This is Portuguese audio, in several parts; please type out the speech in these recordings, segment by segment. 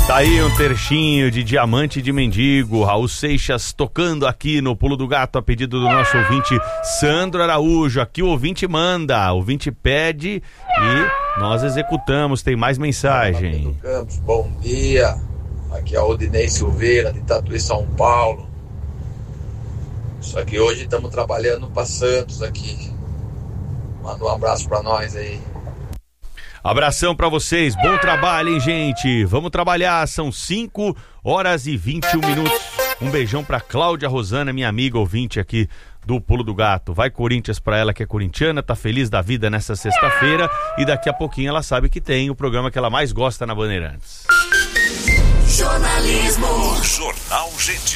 Tá aí um trechinho de Diamante de Mendigo, Raul Seixas tocando aqui no Pulo do Gato a pedido do nosso ouvinte Sandro Araújo. Aqui o ouvinte manda, o ouvinte pede e nós executamos. Tem mais mensagem. Campos, bom dia. Aqui é o Odinei Silveira de Tatuí, São Paulo. Só que hoje estamos trabalhando para Santos aqui. Manda um abraço para nós aí. Abração pra vocês, bom trabalho, hein, gente? Vamos trabalhar, são 5 horas e 21 minutos. Um beijão pra Cláudia Rosana, minha amiga ouvinte aqui do Pulo do Gato. Vai Corinthians pra ela que é corintiana, tá feliz da vida nessa sexta-feira e daqui a pouquinho ela sabe que tem o programa que ela mais gosta na Bandeirantes. Jornalismo. Jornal Gente.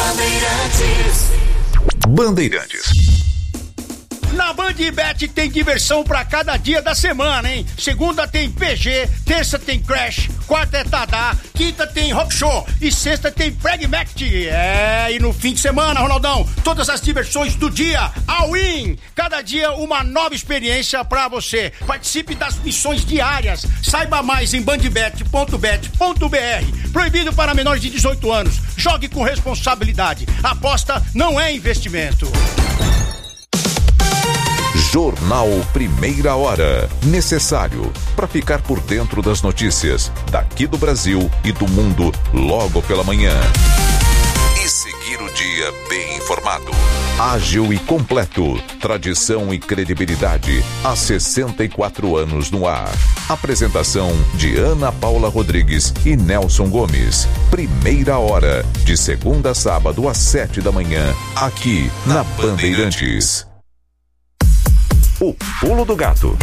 Bandeirantes. Na Bandbet tem diversão pra cada dia da semana, hein? Segunda tem PG, terça tem Crash, quarta é Tadá, quinta tem Rock Show e sexta tem Pragmatic. E no fim de semana, Ronaldão, todas as diversões do dia, all-in. Cada dia uma nova experiência pra você. Participe das missões diárias. Saiba mais em bandbet.bet.br. Proibido para menores de 18 anos. Jogue com responsabilidade. Aposta não é investimento. Jornal Primeira Hora. Necessário para ficar por dentro das notícias daqui do Brasil e do mundo logo pela manhã. E seguir o dia bem informado. Ágil e completo. Tradição e credibilidade há 64 anos no ar. Apresentação de Ana Paula Rodrigues e Nelson Gomes. Primeira Hora. De segunda a sábado às 7 da manhã. Aqui na Bandeirantes. O Pulo do Gato.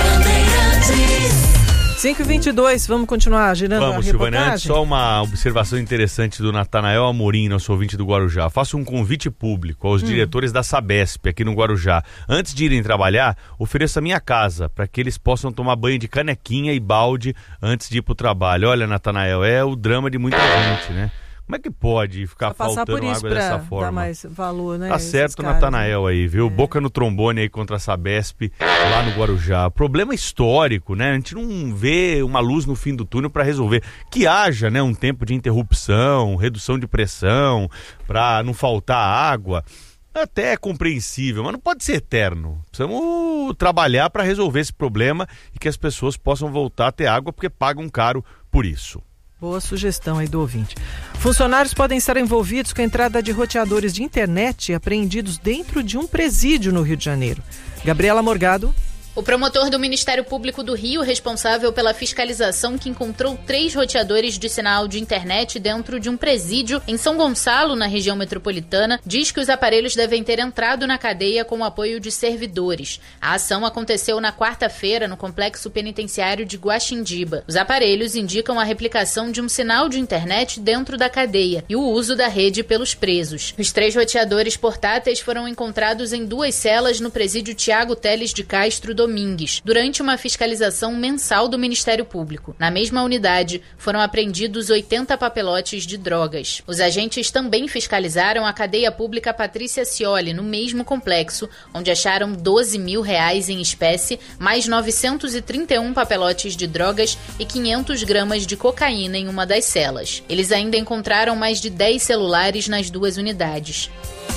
5h22, vamos continuar girando a reportagem? Silvana, só uma observação interessante do Natanael Amorim, nosso ouvinte do Guarujá. Faço um convite público aos diretores da Sabesp aqui no Guarujá. Antes de irem trabalhar, ofereço a minha casa para que eles possam tomar banho de canequinha e balde antes de ir pro trabalho. Olha, Natanael, é o drama de muita gente, né? Como é que pode ficar faltando água dessa forma? Dar mais valor, né? Tá certo o Natanael aí, viu? Boca no trombone aí contra a Sabesp lá no Guarujá. Problema histórico, né? A gente não vê uma luz no fim do túnel para resolver. Que haja, né, um tempo de interrupção, redução de pressão, para não faltar água. Até é compreensível, mas não pode ser eterno. Precisamos trabalhar para resolver esse problema e que as pessoas possam voltar a ter água porque pagam caro por isso. Boa sugestão aí do ouvinte. Funcionários podem estar envolvidos com a entrada de roteadores de internet apreendidos dentro de um presídio no Rio de Janeiro. Gabriela Morgado. O promotor do Ministério Público do Rio, responsável pela fiscalização que encontrou 3 roteadores de sinal de internet dentro de um presídio em São Gonçalo, na região metropolitana, diz que os aparelhos devem ter entrado na cadeia com o apoio de servidores. A ação aconteceu na quarta-feira no complexo penitenciário de Guaxindiba. Os aparelhos indicam a replicação de um sinal de internet dentro da cadeia e o uso da rede pelos presos. Os 3 roteadores portáteis foram encontrados em 2 celas no presídio Tiago Teles de Castro Domingues, durante uma fiscalização mensal do Ministério Público. Na mesma unidade, foram apreendidos 80 papelotes de drogas. Os agentes também fiscalizaram a cadeia pública Patrícia Scioli, no mesmo complexo, onde acharam R$12 mil em espécie, mais 931 papelotes de drogas e 500 gramas de cocaína em uma das celas. Eles ainda encontraram mais de 10 celulares nas 2 unidades.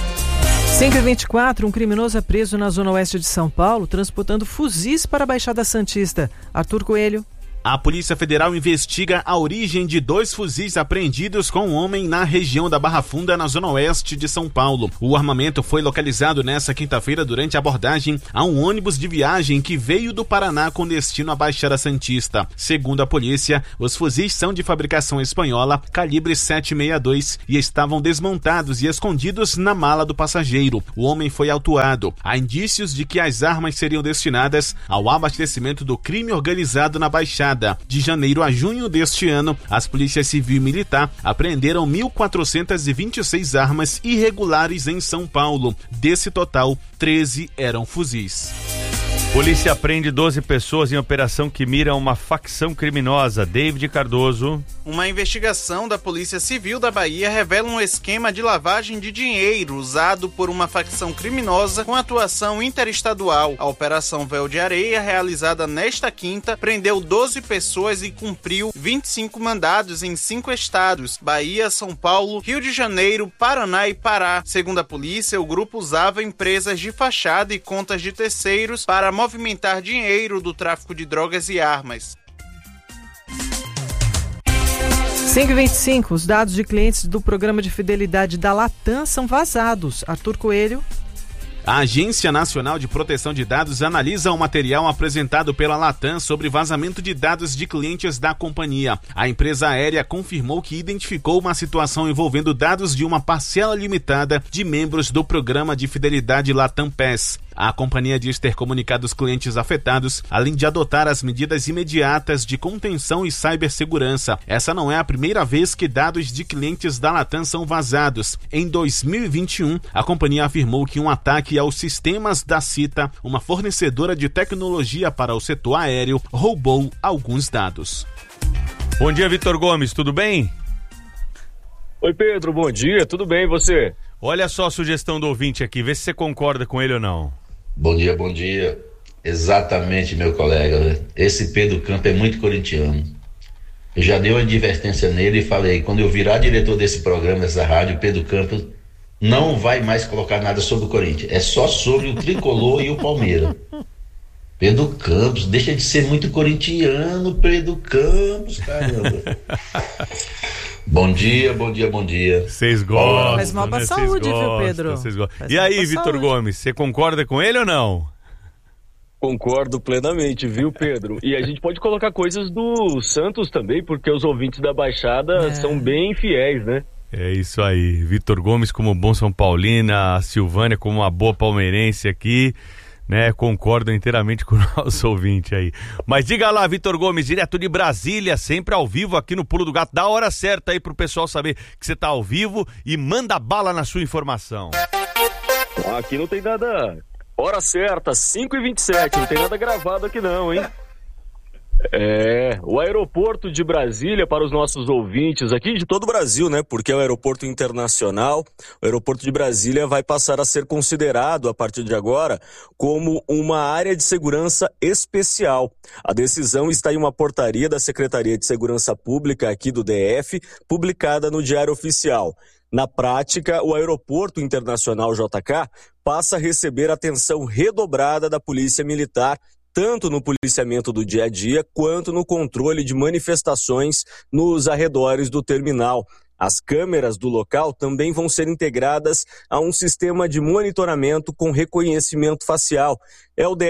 5h24, um criminoso é preso na zona oeste de São Paulo, transportando fuzis para a Baixada Santista. Arthur Coelho. A Polícia Federal investiga a origem de 2 fuzis apreendidos com um homem na região da Barra Funda, na zona oeste de São Paulo. O armamento foi localizado nesta quinta-feira durante a abordagem a um ônibus de viagem que veio do Paraná com destino à Baixada Santista. Segundo a polícia, os fuzis são de fabricação espanhola, calibre 7,62 e estavam desmontados e escondidos na mala do passageiro. O homem foi autuado. Há indícios de que as armas seriam destinadas ao abastecimento do crime organizado na Baixada. De janeiro a junho deste ano, as polícias civil e militar apreenderam 1.426 armas irregulares em São Paulo. Desse total, 13 eram fuzis. Polícia prende 12 pessoas em operação que mira uma facção criminosa. David Cardoso. Uma investigação da Polícia Civil da Bahia revela um esquema de lavagem de dinheiro usado por uma facção criminosa com atuação interestadual. A Operação Véu de Areia, realizada nesta quinta, prendeu 12 pessoas e cumpriu 25 mandados em 5 estados: Bahia, São Paulo, Rio de Janeiro, Paraná e Pará. Segundo a polícia, o grupo usava empresas de fachada e contas de terceiros para movimentar dinheiro do tráfico de drogas e armas. 5h25, os dados de clientes do programa de fidelidade da Latam são vazados. Arthur Coelho. A Agência Nacional de Proteção de Dados analisa o material apresentado pela Latam sobre vazamento de dados de clientes da companhia. A empresa aérea confirmou que identificou uma situação envolvendo dados de uma parcela limitada de membros do programa de fidelidade Latam PES. A companhia diz ter comunicado os clientes afetados, além de adotar as medidas imediatas de contenção e cibersegurança. Essa não é a primeira vez que dados de clientes da Latam são vazados. Em 2021, a companhia afirmou que um ataque aos sistemas da Cita, uma fornecedora de tecnologia para o setor aéreo, roubou alguns dados. Bom dia, Vitor Gomes, tudo bem? Oi, Pedro, bom dia, tudo bem, e você? Olha só a sugestão do ouvinte aqui, vê se você concorda com ele ou não. Bom dia, bom dia. Exatamente, meu colega. Esse Pedro Campos é muito corintiano. Eu já dei uma advertência nele e falei, quando eu virar diretor desse programa, dessa rádio, Pedro Campos não vai mais colocar nada sobre o Corinthians. É só sobre o Tricolor e o Palmeiras. Pedro Campos, deixa de ser muito corintiano, Pedro Campos, caramba. Bom dia, bom dia, bom dia. Vocês gostam, faz mal pra saúde, viu, Pedro? E aí, Vitor Gomes, você concorda com ele ou não? Concordo plenamente, viu, Pedro? E a gente pode colocar coisas do Santos também, porque os ouvintes da Baixada são bem fiéis, né? É isso aí. Vitor Gomes como bom São Paulina, a Silvânia como uma boa palmeirense aqui, né? Concordo inteiramente com o nosso ouvinte aí. Mas diga lá, Vitor Gomes, direto de Brasília, sempre ao vivo aqui no Pulo do Gato. Dá a hora certa aí pro pessoal saber que você tá ao vivo e manda bala na sua informação. Aqui não tem nada... Hora certa, 5h27, não tem nada gravado aqui não, hein? O aeroporto de Brasília, para os nossos ouvintes aqui de todo o Brasil, né? Porque é o aeroporto internacional. O aeroporto de Brasília vai passar a ser considerado, a partir de agora, como uma área de segurança especial. A decisão está em uma portaria da Secretaria de Segurança Pública aqui do DF, publicada no Diário Oficial. Na prática, o Aeroporto Internacional JK passa a receber atenção redobrada da Polícia Militar, tanto no policiamento do dia a dia, quanto no controle de manifestações nos arredores do terminal. As câmeras do local também vão ser integradas a um sistema de monitoramento com reconhecimento facial. É o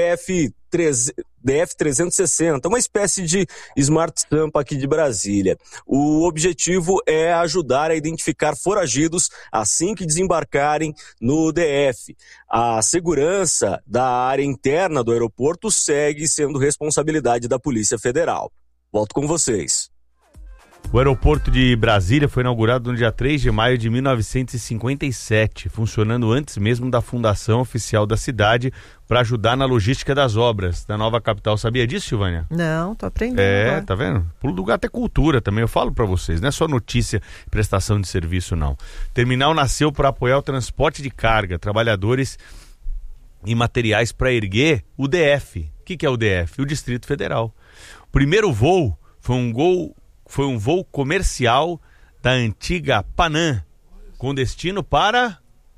DF360, uma espécie de Smart Stamp aqui de Brasília. O objetivo é ajudar a identificar foragidos assim que desembarcarem no DF. A segurança da área interna do aeroporto segue sendo responsabilidade da Polícia Federal. Volto com vocês. O aeroporto de Brasília foi inaugurado no dia 3 de maio de 1957, funcionando antes mesmo da fundação oficial da cidade para ajudar na logística das obras da nova capital. Sabia disso, Silvânia? Não, tô aprendendo. Agora. Tá vendo? Pulo do Gato é cultura também, eu falo para vocês, não é só notícia e prestação de serviço, não. O terminal nasceu para apoiar o transporte de carga, trabalhadores e materiais para erguer o DF. O que é o DF? O Distrito Federal. O primeiro voo foi um voo comercial da antiga Panam, com destino para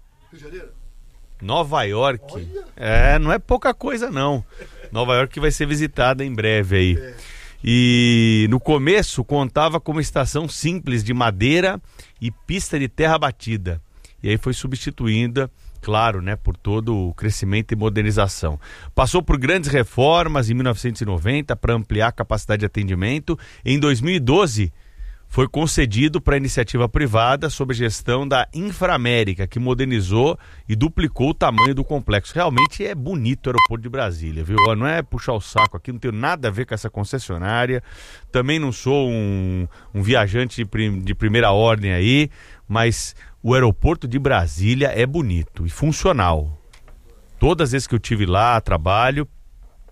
Nova York. Não é pouca coisa não. Nova York vai ser visitada em breve aí. E no começo contava com uma estação simples de madeira e pista de terra batida. E aí foi substituída, claro, né, por todo o crescimento e modernização. Passou por grandes reformas em 1990 para ampliar a capacidade de atendimento. Em 2012 foi concedido para a iniciativa privada sob a gestão da Inframérica, que modernizou e duplicou o tamanho do complexo. Realmente é bonito o aeroporto de Brasília, viu? Não é puxar o saco aqui, não tenho nada a ver com essa concessionária. Também não sou um viajante de primeira ordem aí, mas o aeroporto de Brasília é bonito e funcional. Todas as vezes que eu tive lá, trabalho,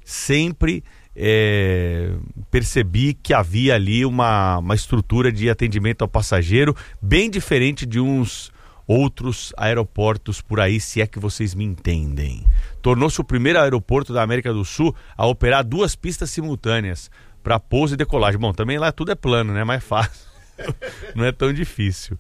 sempre percebi que havia ali uma estrutura de atendimento ao passageiro bem diferente de uns outros aeroportos por aí, se é que vocês me entendem. Tornou-se o primeiro aeroporto da América do Sul a operar 2 pistas simultâneas para pouso e decolagem. Bom, também lá tudo é plano, né? Mais fácil. Não é tão difícil.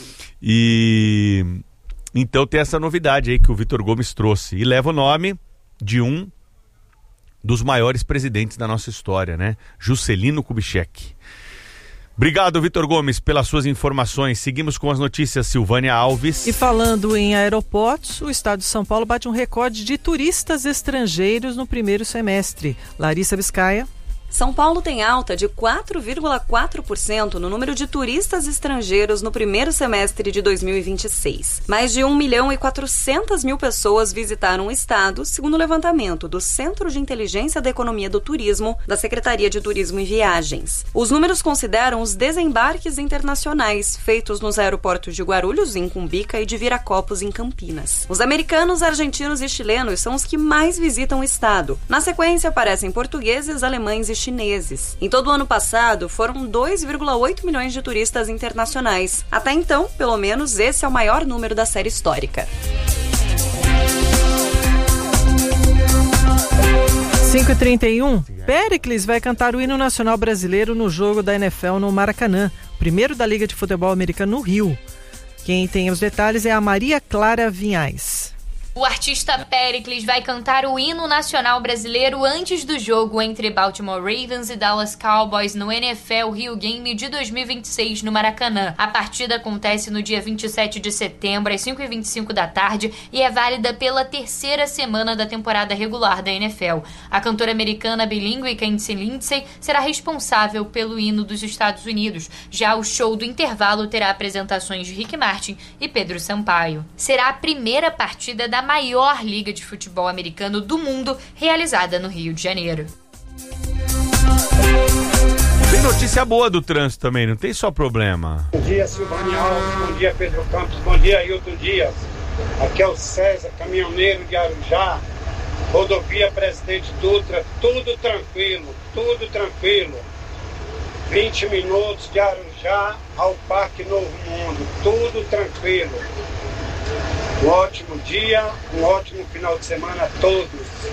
E então tem essa novidade aí que o Vitor Gomes trouxe. E leva o nome de um dos maiores presidentes da nossa história, né? Juscelino Kubitschek. Obrigado, Vitor Gomes, pelas suas informações. Seguimos com as notícias, Silvânia Alves. E falando em aeroportos, o estado de São Paulo bate um recorde de turistas estrangeiros no primeiro semestre. Larissa Biscaia. São Paulo tem alta de 4,4% no número de turistas estrangeiros no primeiro semestre de 2026. Mais de 1.400.000 pessoas visitaram o estado, segundo o levantamento do Centro de Inteligência da Economia do Turismo, da Secretaria de Turismo e Viagens. Os números consideram os desembarques internacionais feitos nos aeroportos de Guarulhos, em Cumbica, e de Viracopos, em Campinas. Os americanos, argentinos e chilenos são os que mais visitam o estado. Na sequência, aparecem portugueses, alemães e chineses. Em todo o ano passado, foram 2,8 milhões de turistas internacionais. Até então, pelo menos, esse é o maior número da série histórica. 5h31, Péricles vai cantar o hino nacional brasileiro no jogo da NFL no Maracanã, primeiro da Liga de Futebol Americano no Rio. Quem tem os detalhes é a Maria Clara Vinhais. O artista Péricles vai cantar o hino nacional brasileiro antes do jogo entre Baltimore Ravens e Dallas Cowboys no NFL Rio Game de 2026 no Maracanã. A partida acontece no dia 27 de setembro, às 5h25 da tarde, e é válida pela terceira semana da temporada regular da NFL. A cantora americana bilíngue Candice Lindsay será responsável pelo hino dos Estados Unidos. Já o show do intervalo terá apresentações de Rick Martin e Pedro Sampaio. Será a primeira partida da maior liga de futebol americano do mundo, realizada no Rio de Janeiro. Tem notícia boa do trânsito também, não tem só problema. Bom dia, Silvânia Alves, bom dia, Pedro Campos, bom dia, Ailton Dias. Aqui é o César, caminhoneiro de Arujá, rodovia Presidente Dutra, tudo tranquilo. 20 minutos de Arujá ao Parque Novo Mundo, tudo tranquilo. Um ótimo dia, um ótimo final de semana a todos.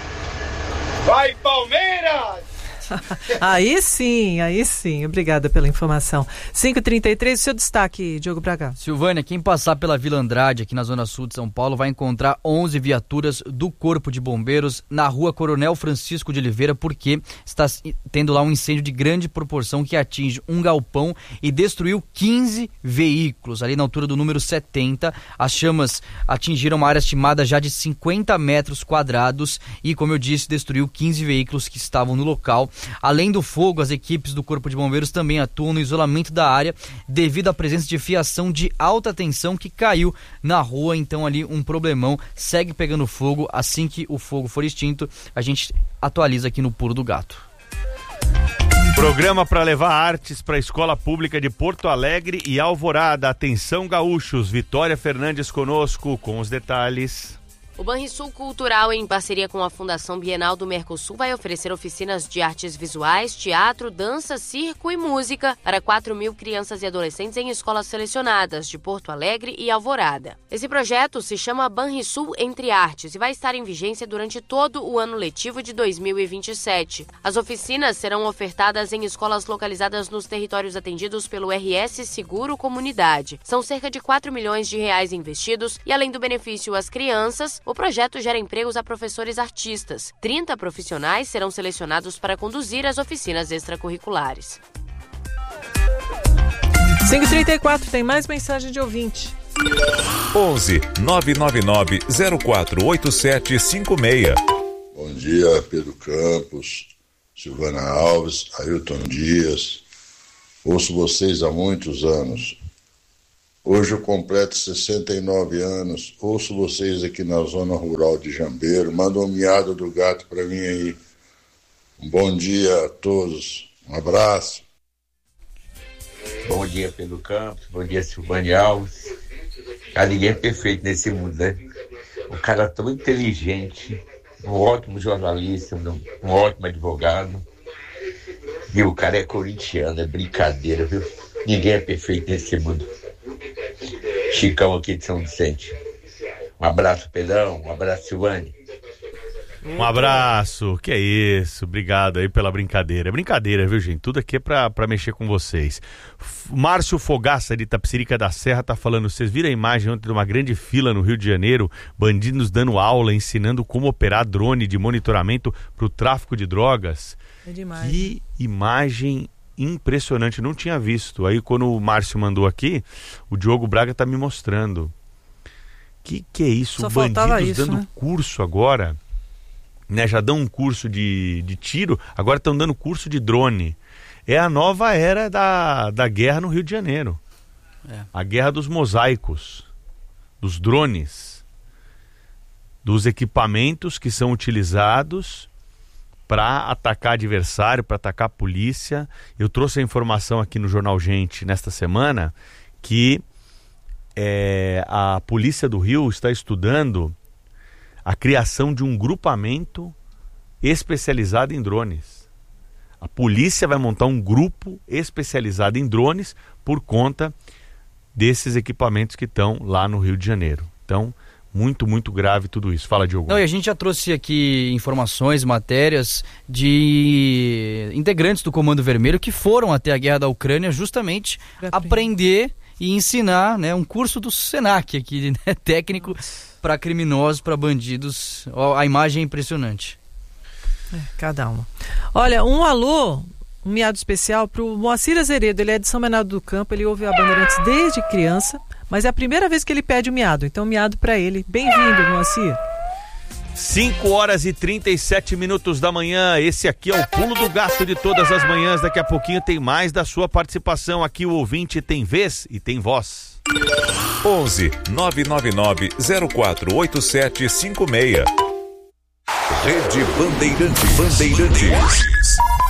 Vai, Palmeiras! Aí sim. Obrigada pela informação. 5h33, o seu destaque, Diogo Braga. Silvânia, quem passar pela Vila Andrade, aqui na Zona Sul de São Paulo, vai encontrar 11 viaturas do Corpo de Bombeiros na rua Coronel Francisco de Oliveira, porque está tendo lá um incêndio de grande proporção que atinge um galpão e destruiu 15 veículos. Ali na altura do número 70, as chamas atingiram uma área estimada já de 50 metros quadrados e, como eu disse, destruiu 15 veículos que estavam no local. Além do fogo, as equipes do Corpo de Bombeiros também atuam no isolamento da área devido à presença de fiação de alta tensão que caiu na rua, então ali um problemão, segue pegando fogo. Assim que o fogo for extinto, a gente atualiza aqui no Pulo do Gato. Programa para levar artes para a Escola Pública de Porto Alegre e Alvorada. Atenção, gaúchos. Vitória Fernandes conosco com os detalhes. O Banrisul Cultural, em parceria com a Fundação Bienal do Mercosul, vai oferecer oficinas de artes visuais, teatro, dança, circo e música para 4.000 crianças e adolescentes em escolas selecionadas de Porto Alegre e Alvorada. Esse projeto se chama Banrisul Entre Artes e vai estar em vigência durante todo o ano letivo de 2027. As oficinas serão ofertadas em escolas localizadas nos territórios atendidos pelo RS Seguro Comunidade. São cerca de 4 milhões de reais investidos e, além do benefício às crianças, o projeto gera empregos a professores artistas. 30 profissionais serão selecionados para conduzir as oficinas extracurriculares. 5h34, tem mais mensagem de ouvinte. 11 999 048756. Bom dia, Pedro Campos, Silvana Alves, Ailton Dias. Ouço vocês há muitos anos. Hoje eu completo 69 anos, ouço vocês aqui na zona rural de Jambeiro, manda um miado do gato para mim aí. Um bom dia a todos, um abraço. Bom dia, Pedro Campos, bom dia, Silvânia Alves. Cara, ninguém é perfeito nesse mundo, né? Um cara tão inteligente, um ótimo jornalista, um ótimo advogado. E o cara é corintiano, é brincadeira, viu? Ninguém é perfeito nesse mundo. Chicão aqui de São Vicente. Um abraço, Pedrão. Um abraço, Silvane. Um abraço, que é isso, obrigado aí pela brincadeira. É brincadeira, viu, gente? Tudo aqui é pra mexer com vocês. Márcio Fogaça, de Itapecerica da Serra, tá falando, vocês viram a imagem ontem de uma grande fila no Rio de Janeiro, bandidos dando aula, ensinando como operar drone de monitoramento pro tráfico de drogas? É demais. Que imagem impressionante, não tinha visto. Aí quando o Márcio mandou aqui, o Diogo Braga tá me mostrando. Que é isso? Só Bandidos faltava isso, dando né? curso agora, né? Já dão um curso de tiro, agora estão dando curso de drone. É a nova era da guerra no Rio de Janeiro. A guerra dos mosaicos, dos drones, dos equipamentos que são utilizados para atacar adversário, para atacar a polícia. Eu trouxe a informação aqui no Jornal Gente nesta semana que a Polícia do Rio está estudando a criação de um grupamento especializado em drones. A polícia vai montar um grupo especializado em drones por conta desses equipamentos que estão lá no Rio de Janeiro. Então, muito, muito grave tudo isso. Fala, Diogo. Não, e a gente já trouxe aqui informações, matérias de integrantes do Comando Vermelho que foram até a guerra da Ucrânia justamente aprender e ensinar, né, um curso do Senac aqui, né, técnico para criminosos, para bandidos. A imagem é impressionante. Cada uma. Olha, um alô, um miado especial pro Moacir Azeredo. Ele é de São Bernardo do Campo, ele ouve a Bandeirantes desde criança, mas é a primeira vez que ele pede o miado, então miado para ele. Bem-vindo, Moacir. 5h37 da manhã, esse aqui é o Pulo do Gato de todas as manhãs. Daqui a pouquinho tem mais da sua participação aqui. O ouvinte tem vez e tem voz. 11 999 048756. Rede Bandeirantes.